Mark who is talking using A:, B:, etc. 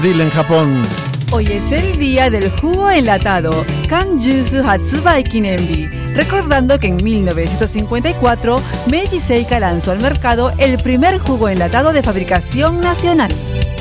A: En Japón.
B: Hoy es el día del jugo enlatado, Kan-Jusu Hatsubai Kinenbi, recordando que en 1954 Meiji Seika lanzó al mercado el primer jugo enlatado de fabricación nacional.